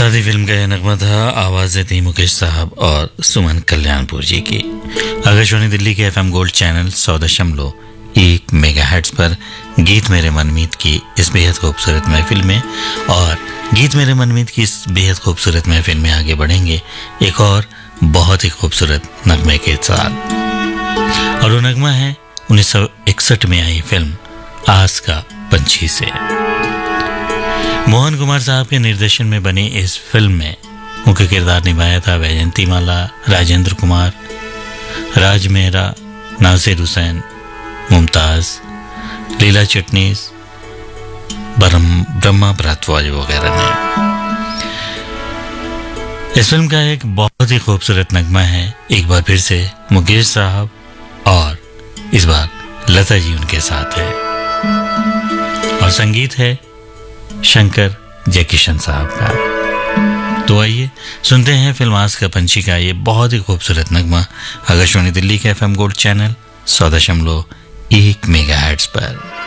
शादी फिल्म का यह नगमा था। आवाज़ें थी मुकेश साहब और सुमन कल्याणपुर जी की। आकाशवाणी दिल्ली के FM गोल्ड चैनल 100.1 मेगाहर्ट्ज़ पर गीत मेरे मनमीत की इस बेहद खूबसूरत महफिल में, और गीत मेरे मनमीत की इस बेहद खूबसूरत महफिल में आगे बढ़ेंगे एक और बहुत ही खूबसूरत नगमे के साथ। और वो नगमा है 1961 में आई फिल्म आस का पंछी से। मोहन कुमार साहब के निर्देशन में बनी इस फिल्म में मुख्य किरदार निभाया था वैजयंती माला, राजेंद्र कुमार, राज मेहरा, नासिर हुसैन, मुमताज, लीला चिटनीस, ब्रह्मा भारद्वाज वगैरह ने। इस फिल्म का एक बहुत ही खूबसूरत नगमा है। एक बार फिर से मुकेश साहब और इस बार लता जी उनके साथ है, और संगीत है शंकर जयकिशन साहब का। तो आइए सुनते हैं फिल्म आस का पंछी का ये बहुत ही खूबसूरत नगमा आकाशवाणी दिल्ली के FM गोल्ड चैनल 100.1 मेगाहर्ट्ज़ पर।